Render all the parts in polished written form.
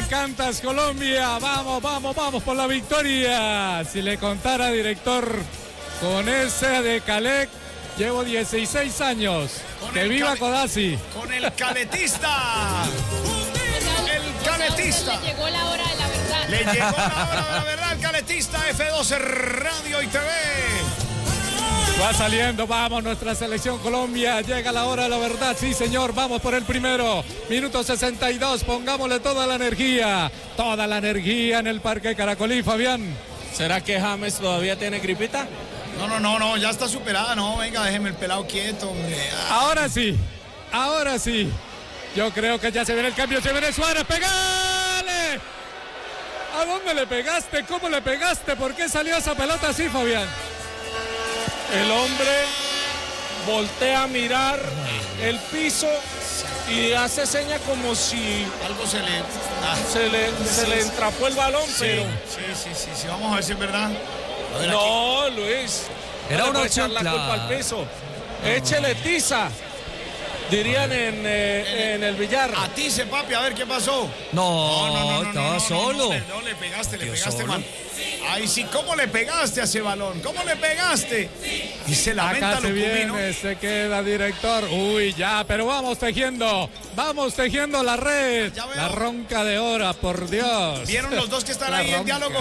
cantas, Colombia. Vamos, vamos, vamos por la victoria. Si le contara, director, con ese de Calec, llevo 16 años. ¡Que viva Codazzi! Con el caletista. El caletista. Le llegó la hora de la verdad. Le llegó la hora de la verdad al caletista. F12 Radio y TV. Va saliendo, vamos, nuestra selección Colombia. Llega la hora de la verdad, sí señor, vamos por el primero. Minuto 62, pongámosle toda la energía en el Parque Caracolí, Fabián. ¿Será que James todavía tiene gripita? No, ya está superada. No, venga, déjeme el pelado quieto, hombre. Ahora sí. Yo creo que ya se viene el cambio, se viene Suárez, ¡pegale! ¿A dónde le pegaste? ¿Cómo le pegaste? ¿Por qué salió esa pelota así, Fabián? El hombre voltea a mirar el piso y hace seña como si algo se le entrapó el balón, pero... Sí, vamos a ver si es verdad. No, aquí. Luis. Era no una echar la culpa al piso. Échele tiza, dirían en el billar. Atice, papi, a ver qué pasó. No, estaba solo. No, le pegaste, man. Ay, sí, ¿cómo le pegaste a ese balón? ¿Cómo le pegaste? Y se lamenta acá se Lucumino. viene, se queda, director. Uy, ya, pero vamos tejiendo la red. La ronca de hora, por Dios. ¿Vieron los dos que están ahí en diálogo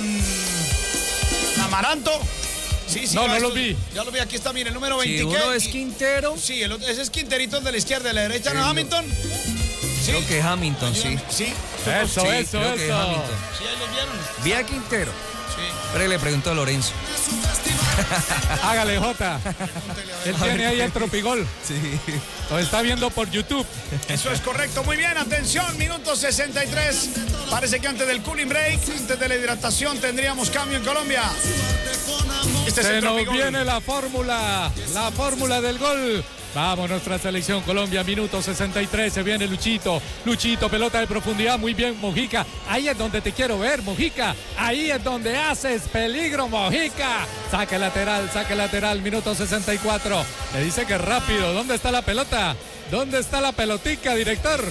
con Amaranto? Sí, no lo vi. Ya lo vi, aquí está, mire, el número 20. Sí, uno es Quintero. Sí, ese es Quinterito, el de la izquierda, de la derecha, ¿no, Hamilton? Sí. Creo que Hamilton, sí. Sí. Eso. Que Hamilton. Sí, ahí los vieron. Vi a Quintero. Sí. Pero le preguntó a Lorenzo. Hágale, Jota. Él tiene ahí el tropigol. Sí. Lo está viendo por YouTube. Eso es correcto. Muy bien, atención, minuto 63. Parece que antes del cooling break, antes de la hidratación, tendríamos cambio en Colombia. Se nos viene la fórmula del gol. Vamos, nuestra selección Colombia, minuto 63, se viene Luchito, pelota de profundidad, muy bien Mojica, ahí es donde te quiero ver, Mojica, ahí es donde haces peligro, Mojica, saque lateral, minuto 64, le dice que rápido, ¿dónde está la pelota? ¿Dónde está la pelotica, director?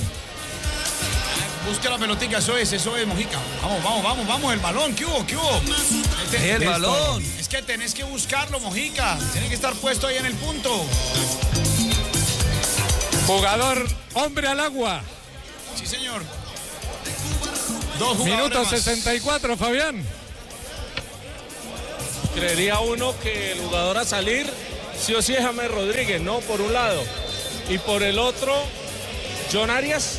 Busca la pelotica, eso es, Mojica. Vamos, el balón, ¿qué hubo? El balón. Es que tenés que buscarlo, Mojica, tiene que estar puesto ahí en el punto. Jugador, hombre al agua. Sí, señor. Dos jugadores Minuto más. 64, Fabián. Creería uno que el jugador a salir, sí o sí es James Rodríguez, ¿no? Por un lado. Y por el otro, John Arias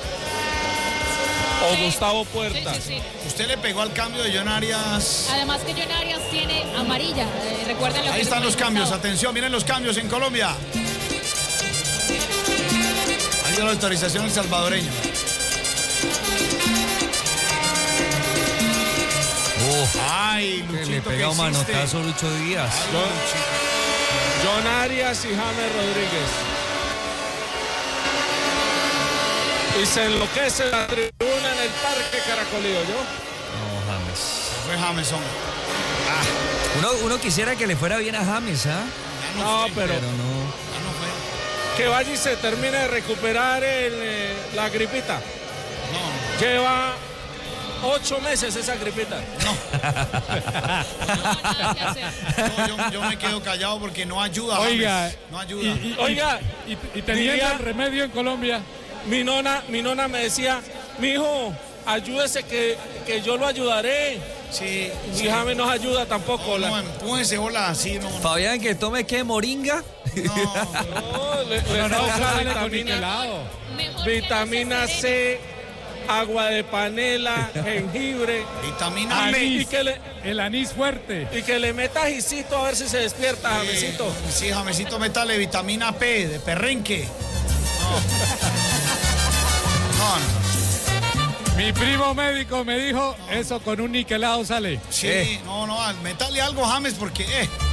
o Gustavo Puerta. Sí. Usted le pegó al cambio de John Arias. Además que John Arias tiene amarilla. Recuerden lo que Ahí están los cambios, pasado. atención, miren los cambios en Colombia. Ahí está la autorización del salvadoreño. Ay, Luchito, Le pega un manotazo Lucho Díaz. John Arias y James Rodríguez. Y se enloquece la tribuna en el Parque Caracolí, ¿yo? No, James. Fue James, hombre. Uno quisiera que le fuera bien a James, ¿ah? No, pero no. que vaya y se termine de recuperar la gripita. No. Lleva 8 meses esa gripita. No, yo me quedo callado porque no ayuda. Oiga, James, no ayuda. Oiga, y teniendo el remedio en Colombia. mi nona me decía, mijo, ayúdese que yo lo ayudaré. Sí. Si James nos ayuda tampoco. No, empújese, hola, así no. Fabián, que tome qué, moringa. No, le toca vitamina C, agua de panela, jengibre, Vitamina Anís, B. el anís fuerte. y que le meta Jisito a ver si se despierta, Jamesito. Sí, Jamesito, métale vitamina P de perrenque. No. Mi primo médico me dijo, eso con un niquelado sale. Sí, no, métale algo, James, porque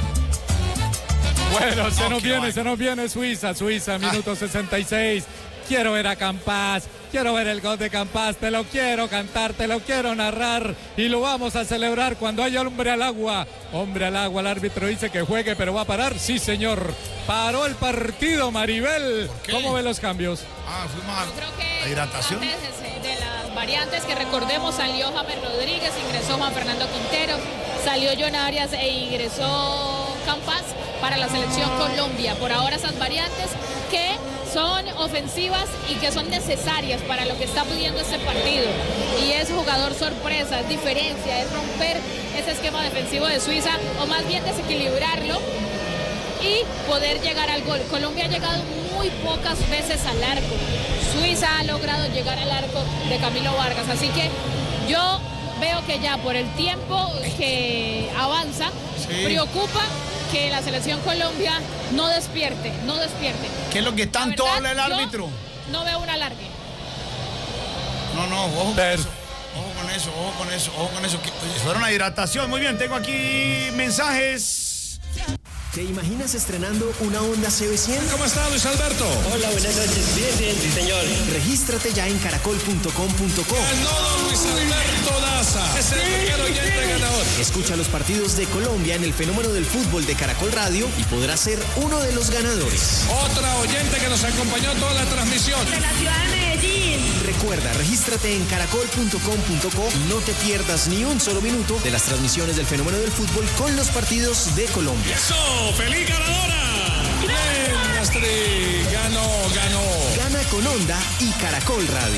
Bueno, se nos viene Suiza, minuto 66. Quiero ver a Campas, quiero ver el gol de Campas, te lo quiero cantar, te lo quiero narrar y lo vamos a celebrar cuando haya hombre al agua. Hombre al agua, el árbitro dice que juegue, pero va a parar. Sí, señor. Paró el partido, Maribel. ¿Cómo ve los cambios? fuimos Yo creo que a hidratación. antes de las variantes, que recordemos salió James Rodríguez, ingresó Juan Fernando Quintero, salió John Arias e ingresó Campas para la selección Colombia. Por ahora esas variantes que son ofensivas y que son necesarias para lo que está pidiendo este partido. Y es jugador sorpresa, es diferencia, es romper ese esquema defensivo de Suiza, o más bien desequilibrarlo y poder llegar al gol. Colombia ha llegado muy pocas veces al arco. Suiza ha logrado llegar al arco de Camilo Vargas. Así que yo veo que ya por el tiempo que avanza, preocupa que la selección Colombia no despierte. ¿Qué es lo que tanto habla el árbitro? No veo un alargue. No, ojo con eso. Fueron a hidratación. Muy bien, tengo aquí mensajes. ¿Te imaginas estrenando una Honda CB100? ¿Cómo está, Luis Alberto? Hola, buenas noches. Bien, sí, señor. Regístrate ya en caracol.com.co. Ganó Luis Alberto Daza. Es el primer oyente ganador. Escucha los partidos de Colombia en el Fenómeno del Fútbol de Caracol Radio y podrás ser uno de los ganadores. Otra oyente que nos acompañó toda la transmisión. De la ciudad de Medellín. Recuerda, regístrate en caracol.com.co y no te pierdas ni un solo minuto de las transmisiones del Fenómeno del Fútbol con los partidos de Colombia. ¡Eso! ¡Feliz ganadora! ¡Bien, Astrid! Ganó. Gana con Honda y Caracol Radio.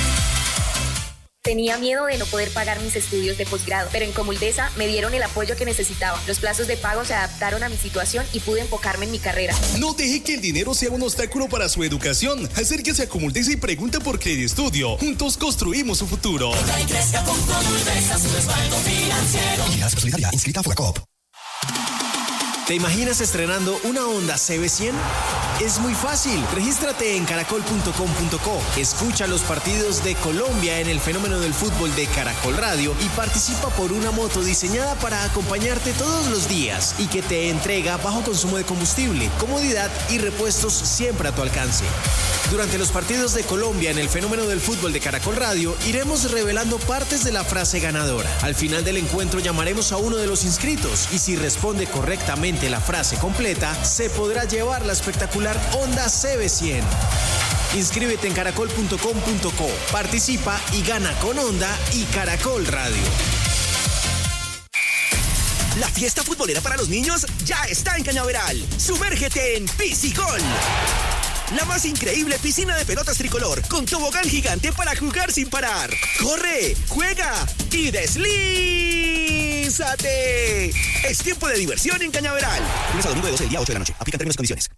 Tenía miedo de no poder pagar mis estudios de posgrado, pero en Comuldesa me dieron el apoyo que necesitaba. Los plazos de pago se adaptaron a mi situación y pude enfocarme en mi carrera. No deje que el dinero sea un obstáculo para su educación. Acérquese a Comuldesa y pregunte por Credistudio. Juntos construimos su futuro. Y crezca con Comuldesa, su respaldo financiero. Y gracias, solidaria, inscrita a Fugacop. ¿Te imaginas estrenando una Honda CB100? Es muy fácil. Regístrate en caracol.com.co. Escucha los partidos de Colombia en el Fenómeno del Fútbol de Caracol Radio y participa por una moto diseñada para acompañarte todos los días y que te entrega bajo consumo de combustible, comodidad y repuestos siempre a tu alcance. Durante los partidos de Colombia en el Fenómeno del Fútbol de Caracol Radio iremos revelando partes de la frase ganadora. Al final del encuentro llamaremos a uno de los inscritos y si responde correctamente la frase completa, se podrá llevar la espectacular Honda CB100. Inscríbete en caracol.com.co, participa y gana con Honda y Caracol Radio. La fiesta futbolera para los niños ya está en Cañaveral. Sumérgete en Piscigol. La más increíble piscina de pelotas tricolor, con tobogán gigante para jugar sin parar. ¡Corre, juega y deslízate! Es tiempo de diversión en Cañaveral. Lunes a domingo de 12 del día a 8 de la noche. Aplican términos y condiciones.